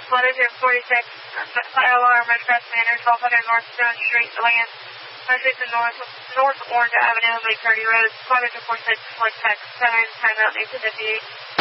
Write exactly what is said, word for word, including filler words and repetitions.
flooded here forty-six. Fire alarm, Red Cross Manor, twelve hundred North Stone Street, Land. five six and North, North Orange Avenue, Lake thirty Road. Flooded to four six, flood text, seven, timeout, eight to fifty-eight.